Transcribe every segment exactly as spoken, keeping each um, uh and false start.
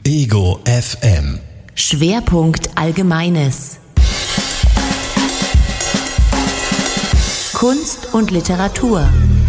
Ego F M. Schwerpunkt Allgemeines. Kunst und Literatur.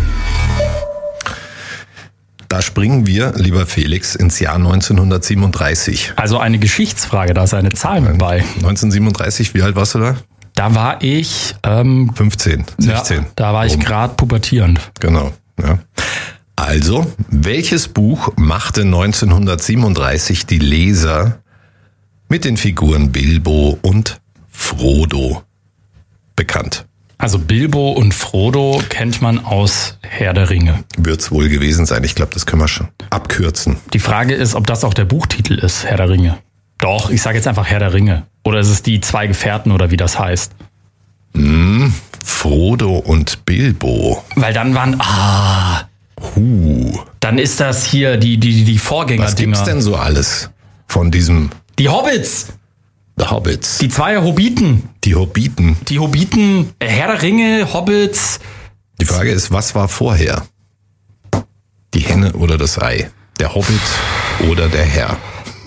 Da springen wir, lieber Felix, ins Jahr neunzehnhundertsiebenunddreißig. Also eine Geschichtsfrage, da ist eine Zahl mit bei. neunzehnhundertsiebenunddreißig, wie alt warst du da? Da war ich ähm, fünfzehn, sechzehn. Ja, da war ich gerade pubertierend. Genau, ja. Also, welches Buch machte neunzehnhundertsiebenunddreißig die Leser mit den Figuren Bilbo und Frodo bekannt? Also Bilbo und Frodo kennt man aus Herr der Ringe. Wird's wohl gewesen sein. Ich glaube, das können wir schon abkürzen. Die Frage ist, ob das auch der Buchtitel ist, Herr der Ringe. Doch, ich sage jetzt einfach Herr der Ringe. Oder ist es die zwei Gefährten oder wie das heißt? Hm, Frodo und Bilbo. Weil dann waren, ah, huh. Dann ist das hier die, die, die Vorgänger-Dinger. Was gibt's denn so alles von diesem... Die Hobbits. The Hobbits. Die zwei Hobbiten. Die Hobbiten. Die Hobbiten, Herr der Ringe, Hobbits. Die Frage ist, was war vorher? Die Henne oder das Ei? Der Hobbit oder der Herr?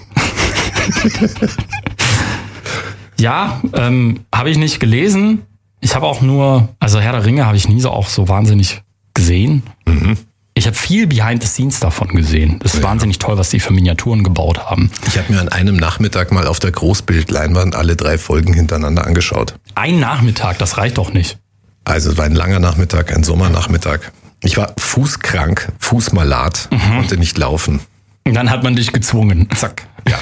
Ja, ähm, habe ich nicht gelesen. Ich habe auch nur, also Herr der Ringe habe ich nie so auch so wahnsinnig gesehen. Mhm. Ich habe viel Behind the Scenes davon gesehen. Das ist ja. wahnsinnig toll, was die für Miniaturen gebaut haben. Ich habe mir an einem Nachmittag mal auf der Großbildleinwand alle drei Folgen hintereinander angeschaut. Ein Nachmittag, das reicht doch nicht. Also es war ein langer Nachmittag, ein Sommernachmittag. Ich war fußkrank, fußmalat, mhm. konnte nicht laufen. Und dann hat man dich gezwungen. Zack. Ja.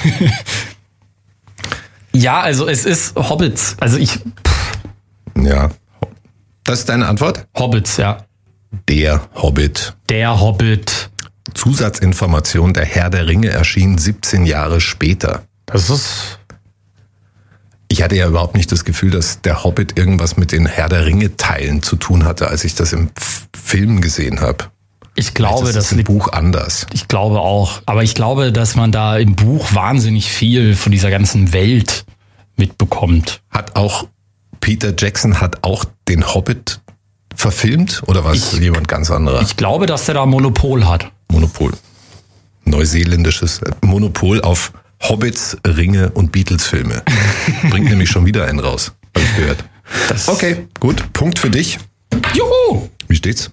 Ja, also es ist Hobbits. Also ich... Pff. Ja. Das ist deine Antwort? Hobbits, ja. Der Hobbit. Der Hobbit. Zusatzinformation, der Herr der Ringe erschien siebzehn Jahre später. Das ist... Ich hatte ja überhaupt nicht das Gefühl, dass der Hobbit irgendwas mit den Herr der Ringe-Teilen zu tun hatte, als ich das im F- Film gesehen habe. Ich glaube, das ist im Buch anders. Ich glaube auch. Aber ich glaube, dass man da im Buch wahnsinnig viel von dieser ganzen Welt mitbekommt. Hat auch Peter Jackson hat auch den Hobbit verfilmt oder war es jemand ganz anderer? Ich glaube, dass der da Monopol hat. Monopol. Neuseeländisches Monopol auf Hobbits, Ringe und Beatles-Filme. Bringt nämlich schon wieder einen raus, habe ich gehört. Das okay, gut. Punkt für dich. Juhu! Wie steht's?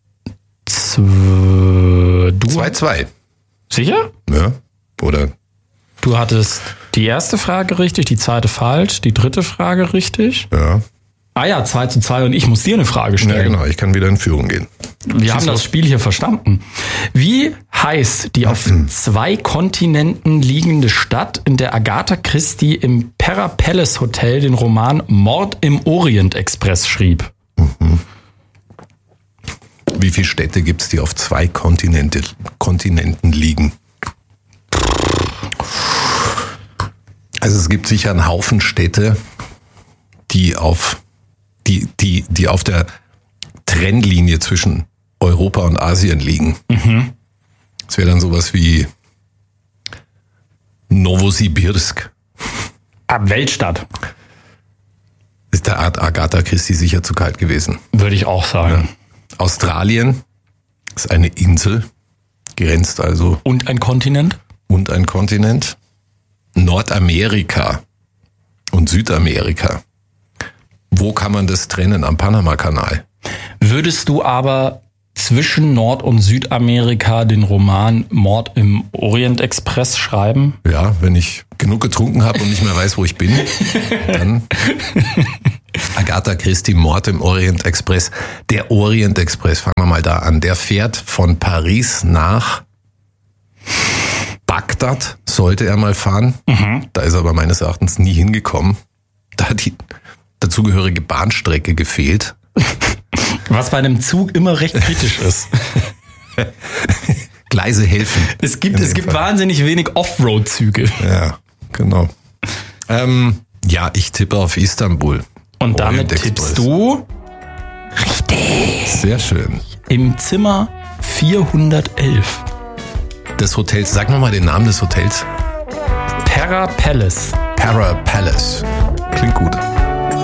zwei zwei. Sicher? Ja, oder? Du hattest die erste Frage richtig, die zweite falsch, die dritte Frage richtig. Ja. Ah ja, zwei zu zwei und ich muss dir eine Frage stellen. Ja, genau, ich kann wieder in Führung gehen. Wir Schieß haben das los. Spiel hier verstanden. Wie heißt die auf zwei Kontinenten liegende Stadt, in der Agatha Christie im Pera Palace Hotel den Roman Mord im Orient Express schrieb? Mhm. Wie viele Städte gibt es, die auf zwei Kontinente, Kontinenten liegen? Also es gibt sicher einen Haufen Städte, die auf, die, die, die auf der Trennlinie zwischen Europa und Asien liegen. Mhm. Das wäre dann sowas wie Novosibirsk. Ab Weltstadt. Ist der Art Agatha Christie sicher zu kalt gewesen. Würde ich auch sagen. Ja. Australien ist eine Insel, grenzt also. Und ein Kontinent? Und ein Kontinent. Nordamerika und Südamerika. Wo kann man das trennen? Am Panama-Kanal. Würdest du aber zwischen Nord- und Südamerika den Roman Mord im Orient Express schreiben? Ja, wenn ich genug getrunken habe und nicht mehr weiß, wo ich bin, dann Agatha Christie, Mord im Orient Express. Der Orient Express, fangen wir mal da an. Der fährt von Paris nach Bagdad, sollte er mal fahren. Mhm. Da ist er aber meines Erachtens nie hingekommen. Da hat die dazugehörige Bahnstrecke gefehlt. Was bei einem Zug immer recht kritisch ist. Gleise helfen. Es gibt, es gibt wahnsinnig wenig Offroad-Züge. Ja, genau. Ähm, ja, ich tippe auf Istanbul. Und damit tippst du richtig. Sehr schön. Im Zimmer vierhundertelf. Des Hotels, sag nochmal den Namen des Hotels. Pera Palace. Pera Palace. Klingt gut.